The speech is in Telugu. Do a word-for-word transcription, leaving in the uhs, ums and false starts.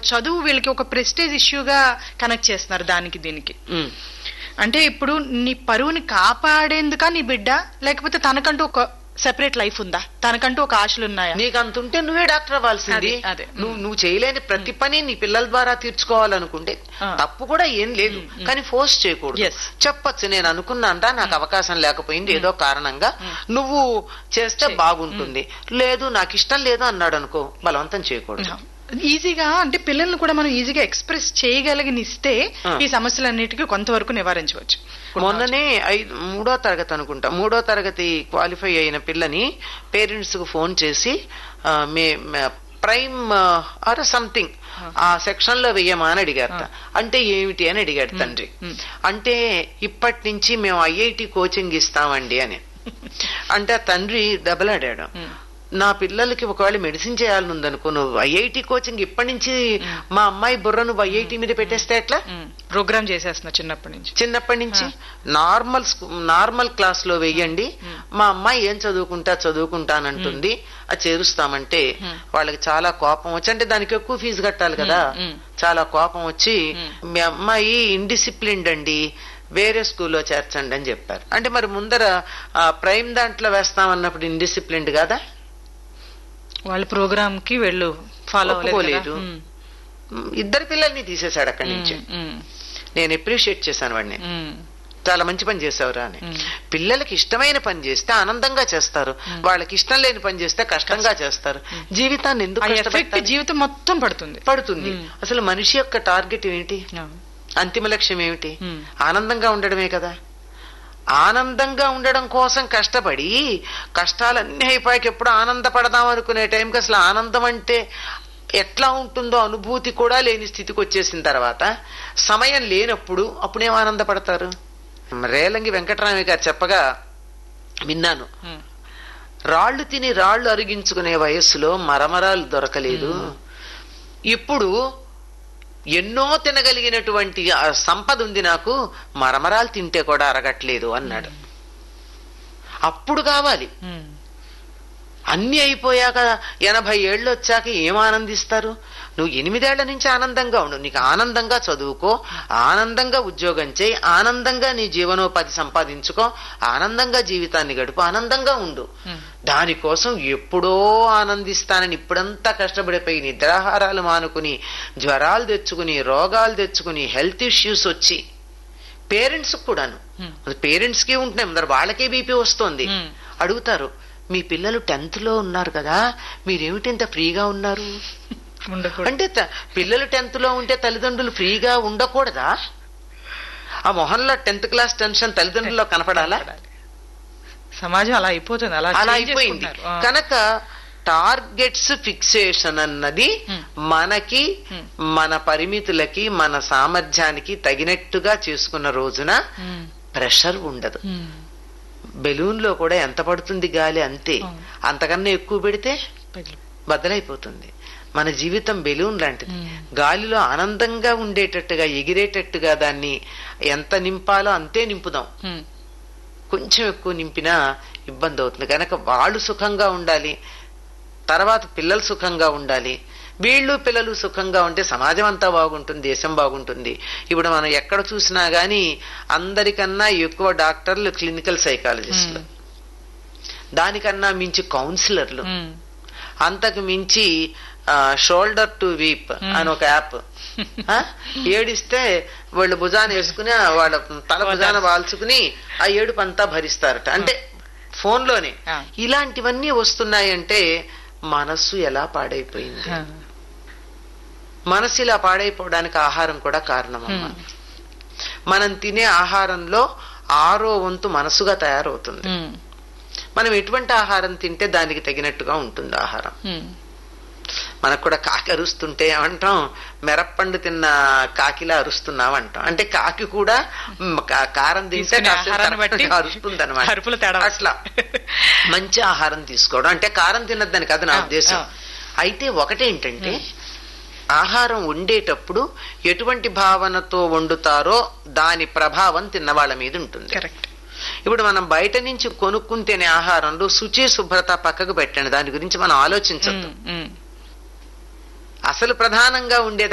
చదువు వీళ్ళకి ఒక ప్రెస్టేజ్ ఇష్యూగా కనెక్ట్ చేస్తున్నారు దానికి దీనికి. అంటే ఇప్పుడు నీ పరువుని కాపాడేందుక నీ బిడ్డ, లేకపోతే తనకంటూ ఒక సెపరేట్ లైఫ్ ఉందా, తనకంటూ ఒక ఆశలు ఉన్నాయా? నీకు అంతుంటే నువ్వే డాక్టర్ అవ్వాల్సింది. నువ్వు నువ్వు చేయలేని ప్రతి పని నీ పిల్లల ద్వారా తీర్చుకోవాలనుకుంటే తప్పు కూడా ఏం లేదు, కానీ ఫోర్స్ చేయకూడదు. చెప్పచ్చు నేను అనుకున్నాంటా, నాకు అవకాశం లేకపోయింది ఏదో కారణంగా, నువ్వు చేస్తే బాగుంటుంది, లేదు నాకు ఇష్టం లేదు అన్నాడు అనుకో, బలవంతం చేయకూడదు. ఈజీగా అంటే పిల్లల్ని కూడా మనం ఈజీగా ఎక్స్ప్రెస్ చేయగలిగినిస్తే ఈ సమస్యలన్నిటికీ కొంతవరకు నివారించవచ్చు. మొన్ననే ఐదు మూడో తరగతి అనుకుంటా, మూడో తరగతి క్వాలిఫై అయిన పిల్లని పేరెంట్స్ కు ఫోన్ చేసి మే ప్రైమ్ ఆర్ సంథింగ్ ఆ సెక్షన్ లో వెయ్యమా అని అడిగారట. అంటే ఏమిటి అని అడిగాడు తండ్రి. అంటే ఇప్పటి నుంచి మేము ఐఐటి కోచింగ్ ఇస్తామండి అని అంటే తండ్రి దెబ్బలాడాడు. నా పిల్లలకి ఒకవేళ మెడిసిన్ చేయాలని ఉందనుకో, నువ్వు ఐఐటి కోచింగ్ ఇప్పటి నుంచి మా అమ్మాయి బుర్ర నువ్వు ఐఐటి మీద పెట్టేస్తే ఎట్లా? ప్రోగ్రామ్ చేసేస్తున్నా చిన్నప్పటి నుంచి చిన్నప్పటి నుంచి నార్మల్ నార్మల్ క్లాస్ లో వెయ్యండి, మా అమ్మాయి ఏం చదువుకుంటా చదువుకుంటానంటుంది, అది చేరుస్తామంటే వాళ్ళకి చాలా కోపం వచ్చి, అంటే దానికి ఎక్కువ ఫీజు కట్టాలి కదా, చాలా కోపం వచ్చి మీ అమ్మాయి ఇండిసిప్లిన్డ్ అండి, వేరే స్కూల్లో చేర్చండి అని చెప్పారు. అంటే మరి ముందర ప్రైమ్ దాంట్లో వేస్తామన్నప్పుడు ఇండిసిప్లిన్డ్ కదా, వాళ్ళ ప్రోగ్రామ్ కి వెళ్ళు ఫాలో అవ్వలేదు. ఇద్దరు పిల్లల్ని తీసేశాడు అక్కడి నుంచి. నేను అప్రిషియేట్ చేశాను వాడిని, చాలా మంచి పని చేసావురా అని. పిల్లలకి ఇష్టమైన పని చేస్తే ఆనందంగా చేస్తారు, వాళ్ళకి ఇష్టం లేని పని చేస్తే కష్టంగా చేస్తారు. జీవితాన్ని ఎందుకు జీవితం మొత్తం పడుతుంది పడుతుంది అసలు మనిషి యొక్క టార్గెట్ ఏమిటి, అంతిమ లక్ష్యం ఏమిటి? ఆనందంగా ఉండడమే కదా. ఆనందంగా ఉండడం కోసం కష్టపడి కష్టాలన్నీ అయిపోయాక ఎప్పుడు ఆనందపడదాం అనుకునే టైంకి అసలు ఆనందం అంటే ఎట్లా ఉంటుందో అనుభూతి కూడా లేని స్థితికి వచ్చేసిన తర్వాత సమయం లేనప్పుడు అప్పుడేం ఆనందపడతారు? రేలంగి వెంకటరామయ్య గారు చెప్పగా విన్నాను, రాళ్లు తిని రాళ్లు అరిగించుకునే వయస్సులో మరమరాలు దొరకలేదు, ఇప్పుడు ఎన్నో తినగలిగినటువంటి సంపద ఉంది నాకు, మరమరాలు తింటే కూడా అరగట్లేదు అన్నాడు. అప్పుడు కావాలి. అన్ని అయిపోయాక ఎనభై ఏళ్ళు వచ్చాక ఏం ఆనందిస్తారు? నువ్వు ఎనిమిదేళ్ల నుంచి ఆనందంగా ఉండు, నీకు ఆనందంగా చదువుకో, ఆనందంగా ఉద్యోగం చేయి, ఆనందంగా నీ జీవనోపాధి సంపాదించుకో, ఆనందంగా జీవితాన్ని గడుపు, ఆనందంగా ఉండు. దానికోసం ఎప్పుడో ఆనందిస్తానని ఇప్పుడంతా కష్టపడిపోయి నిద్రాహారాలు మానుకుని జ్వరాలు తెచ్చుకుని రోగాలు తెచ్చుకుని హెల్త్ ఇష్యూస్ వచ్చి పేరెంట్స్ కూడాను, పేరెంట్స్ కి ఉంటున్నాయి, ముందర వాళ్ళకే బీపీ వస్తోంది. అడుగుతారు, మీ పిల్లలు టెన్త్ లో ఉన్నారు కదా, మీరేమిటి ఇంత ఫ్రీగా ఉన్నారు అంటే, పిల్లలు టెన్త్ లో ఉంటే తల్లిదండ్రులు ఫ్రీగా ఉండకూడదా? ఆ మొహంలో టెన్త్ క్లాస్ టెన్షన్ తల్లిదండ్రుల్లో కనపడాలా? సమాజం అలా అయిపోతుంది, అలా అలా అయిపోయింది కనుక టార్గెట్స్ ఫిక్సేషన్ అన్నది మనకి మన పరిమితులకి మన సామర్థ్యానికి తగినట్టుగా చేసుకున్న రోజున ప్రెషర్ ఉండదు. బెలూన్ లో కూడా ఎంత పడుతుంది గాలి అంతే, అంతకన్నా ఎక్కువ పెడితే బద్దలైపోతుంది. మన జీవితం బెలూన్ లాంటిది, గాలిలో ఆనందంగా ఉండేటట్టుగా ఎగిరేటట్టుగా దాన్ని ఎంత నింపాలో అంతే నింపుదాం. కొంచెం ఎక్కువ నింపినా ఇబ్బంది అవుతుంది. కనుక వాళ్ళు సుఖంగా ఉండాలి, తర్వాత పిల్లలు సుఖంగా ఉండాలి, వీళ్ళు పిల్లలు సుఖంగా ఉంటే సమాజం అంతా బాగుంటుంది, దేశం బాగుంటుంది. ఇప్పుడు మనం ఎక్కడ చూసినా గానీ అందరికన్నా ఎక్కువ డాక్టర్లు క్లినికల్ సైకాలజిస్టులు, దానికన్నా మించి కౌన్సిలర్లు, అంతకు మించి షోల్డర్ టు వీప్ అని ఒక యాప్, ఏడిస్తే వాళ్ళు భుజాన వేసుకుని వాళ్ళ తల భుజాన వాల్చుకుని ఆ ఏడుపు అంతా భరిస్తారట, అంటే ఫోన్ లోనే. ఇలాంటివన్నీ వస్తున్నాయంటే మనస్సు ఎలా పాడైపోయింది. మనసు ఇలా పాడైపోవడానికి ఆహారం కూడా కారణమమ్మా. మనం తినే ఆహారంలో ఆరో వంతు మనసుగా తయారవుతుంది. మనం ఎటువంటి ఆహారం తింటే దానికి తగినట్టుగా ఉంటుంది ఆహారం. మనకు కూడా కాకి అరుస్తుంటే ఏమంటాం, మెరప్పండు తిన్న కాకిలా అరుస్తున్నాం అంటాం. అంటే కాకి కూడా కారం తింటే అరుస్తుంది అనమాట. అట్లా మంచి ఆహారం తీసుకోవడం అంటే కారం తినద్దని కాదు నా ఉద్దేశం. అయితే ఒకటేంటంటే ఆహారం వండేటప్పుడు ఎటువంటి భావనతో వండుతారో దాని ప్రభావం తిన్నవాళ్ల మీద ఉంటుంది. ఇప్పుడు మనం బయట నుంచి కొనుక్కుని తినే ఆహారంలో శుచి శుభ్రత పక్కకు పెట్టండి, దాని గురించి మనం ఆలోచించద్దు. అసలు ప్రధానంగా ఉండేది